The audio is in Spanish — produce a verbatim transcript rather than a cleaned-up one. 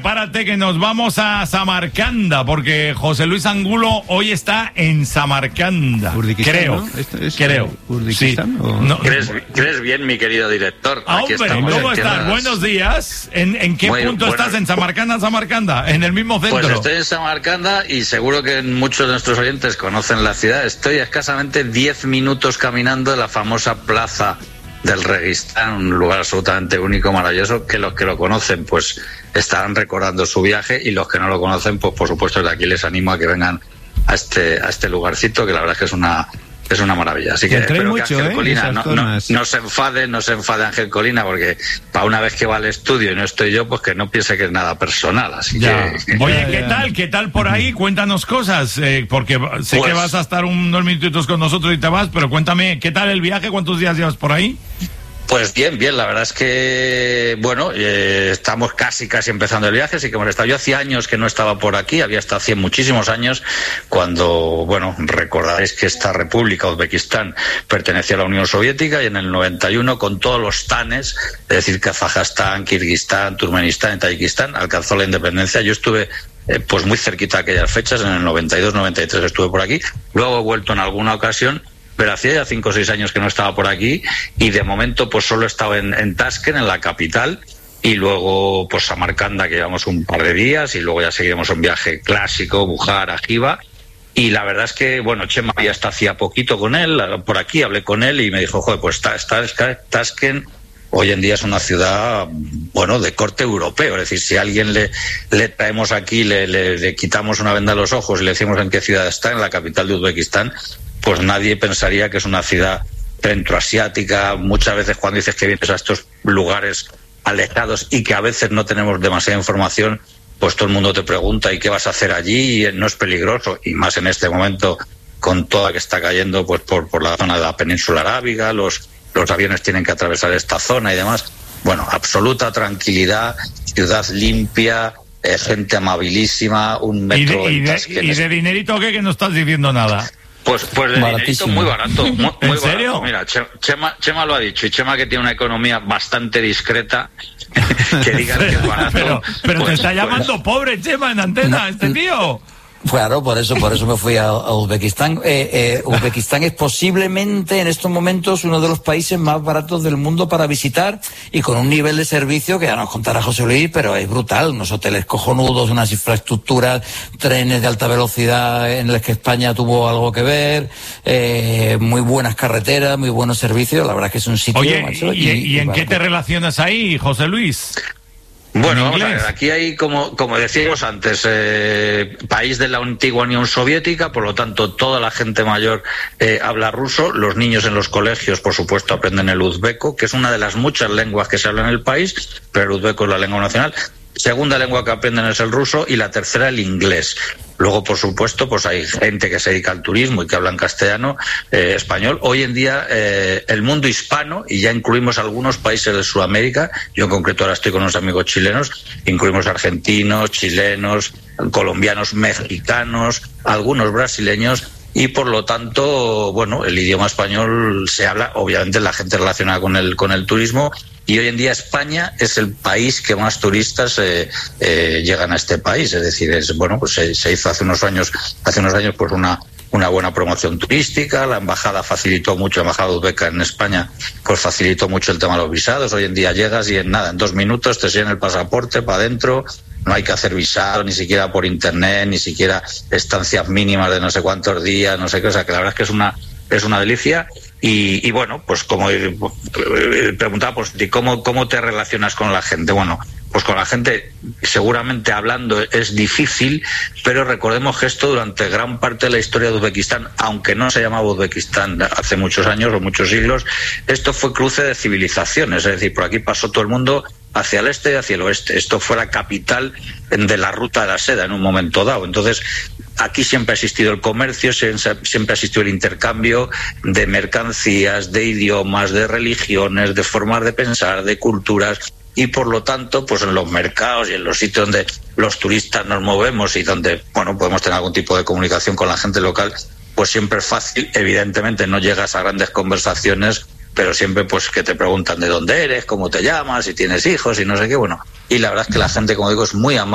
prepárate que nos vamos a Samarcanda, porque José Luis Angulo hoy está en Samarcanda. Creo, ¿no? ¿Esto es creo. Urdikistán, sí. o... no, ¿Crees, ¿Crees bien, mi querido director? Ah, Aquí hombre, estamos, ¿cómo estás? tierras... Buenos días. ¿En, en qué Muy punto buenas. estás? ¿En Samarcanda, Samarcanda? ¿En el mismo centro? Pues estoy en Samarcanda y seguro que muchos de nuestros oyentes conocen la ciudad. Estoy a escasamente diez minutos caminando de la famosa plaza del Registán, un lugar absolutamente único, maravilloso, que los que lo conocen pues estarán recordando su viaje, y los que no lo conocen, pues por supuesto de aquí les animo a que vengan a este a este lugarcito, que la verdad es que es una es una maravilla. Así que espero mucho, que Ángel ¿eh? Colina Esas no, no, zonas. no se enfade, no se enfade Ángel Colina, porque para una vez que va al estudio y no estoy yo, pues que no piense que es nada personal. Así Ya. que Oye, Ya, ¿qué ya. tal? ¿Qué tal por ahí? Cuéntanos cosas, eh, porque sé Pues- que vas a estar unos minutitos con nosotros y te vas, pero cuéntame, ¿qué tal el viaje? ¿Cuántos días llevas por ahí? Pues bien, bien, la verdad es que, bueno, eh, estamos casi, casi empezando el viaje, así que hemos estado. Yo hacía años que no estaba por aquí, había estado hace muchísimos años, cuando, bueno, recordaréis que esta república, Uzbekistán, pertenecía a la Unión Soviética, y en el noventa y uno, con todos los tanes, es decir, Kazajstán, Kirguistán, Turkmenistán y Tayikistán, alcanzó la independencia. Yo estuve eh, pues muy cerquita de aquellas fechas, en el noventa y dos, noventa y tres estuve por aquí, luego he vuelto en alguna ocasión, pero hacía ya cinco o seis años que no estaba por aquí, y de momento pues solo he estado en, en Tashkent, en la capital, y luego pues Samarcanda, que llevamos un par de días, y luego ya seguiremos un viaje clásico, Bujar, Jiva. Y la verdad es que, bueno, Chema ya está hacía poquito con él, por aquí hablé con él y me dijo, joder, pues está, está, Tashkent hoy en día es una ciudad, bueno, de corte europeo. Es decir, si a alguien le, le traemos aquí, le, le, le quitamos una venda a los ojos y le decimos en qué ciudad está, en la capital de Uzbekistán, pues nadie pensaría que es una ciudad centroasiática. Muchas veces cuando dices que vienes a estos lugares alejados y que a veces no tenemos demasiada información, pues todo el mundo te pregunta, ¿y qué vas a hacer allí? Y no es peligroso, y más en este momento con toda que está cayendo pues por, por la zona de la península arábiga, los, los aviones tienen que atravesar esta zona y demás. Bueno, absoluta tranquilidad, ciudad limpia, eh, gente amabilísima, un ¿Y metro de, y en de, Tashkent. y de dinerito qué? Que no estás diciendo nada. Pues, pues de dinerito muy barato, muy, muy ¿En barato. serio? Mira, Chema, Chema lo ha dicho, y Chema, que tiene una economía bastante discreta, que digan que es barato. Pero, pero pues, te está pues, llamando pobre, Chema, en antena, No, este tío. Claro, por eso, por eso me fui a, a Uzbekistán. Eh, eh, Uzbekistán es posiblemente en estos momentos uno de los países más baratos del mundo para visitar, y con un nivel de servicio que ya nos contará José Luis, pero es brutal. Unos hoteles cojonudos, unas infraestructuras, trenes de alta velocidad en los que España tuvo algo que ver, eh, muy buenas carreteras, muy buenos servicios. La verdad es que es un sitio, Oye, macho, ¿y, y, y en qué te relacionas ahí, José Luis? Bueno, vamos a ver, aquí hay, como, como decíamos antes, eh, país de la antigua Unión Soviética, por lo tanto toda la gente mayor eh, habla ruso, los niños en los colegios por supuesto aprenden el uzbeco, que es una de las muchas lenguas que se hablan en el país, pero el uzbeco es la lengua nacional. Segunda lengua que aprenden es el ruso, y la tercera el inglés. Luego, por supuesto, pues hay gente que se dedica al turismo y que habla en castellano, eh, español. Hoy en día, eh, el mundo hispano, y ya incluimos algunos países de Sudamérica, yo en concreto ahora estoy con unos amigos chilenos, incluimos argentinos, chilenos, colombianos, mexicanos, algunos brasileños, y por lo tanto, bueno, el idioma español se habla, obviamente la gente relacionada con el, con el turismo, y hoy en día España es el país que más turistas eh, eh, llegan a este país. Es decir, es bueno, pues se, se hizo hace unos años, hace unos años, pues una una buena promoción turística. La embajada facilitó mucho, la embajada uzbeca en España, pues facilitó mucho el tema de los visados. Hoy en día llegas y en nada, en dos minutos te siguen el pasaporte para adentro. No hay que hacer visado, ni siquiera por internet, ni siquiera estancias mínimas de no sé cuántos días, no sé qué. O sea, que la verdad es que es una es una delicia. Y, y bueno, pues como eh, preguntaba, pues ¿cómo, cómo te relacionas con la gente? Bueno, pues con la gente seguramente hablando es difícil, pero recordemos que esto durante gran parte de la historia de Uzbekistán, aunque no se llamaba Uzbekistán hace muchos años o muchos siglos, esto fue cruce de civilizaciones. Es decir, por aquí pasó todo el mundo hacia el este y hacia el oeste. Esto fue la capital de la ruta de la seda en un momento dado. Entonces, aquí siempre ha existido el comercio, siempre ha existido el intercambio de mercancías, de idiomas, de religiones, de formas de pensar, de culturas, y por lo tanto, pues en los mercados y en los sitios donde los turistas nos movemos y donde, bueno, podemos tener algún tipo de comunicación con la gente local, pues siempre es fácil. Evidentemente no llegas a grandes conversaciones, pero siempre pues que te preguntan de dónde eres, cómo te llamas, si tienes hijos y no sé qué, bueno. Y la verdad es que la gente, como digo, es muy amable.